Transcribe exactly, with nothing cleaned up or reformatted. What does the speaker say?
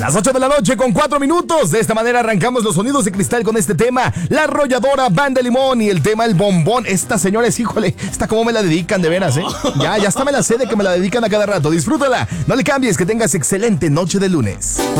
Las ocho de la noche con cuatro minutos. De esta manera arrancamos los sonidos de cristal con este tema. La arrolladora Banda Limón y el tema El Bombón. Esta señora es, híjole, esta como me la dedican de veras, ¿eh? Ya, ya hasta me la sé de que me la dedican a cada rato. Disfrútala. No le cambies, que tengas excelente noche de lunes.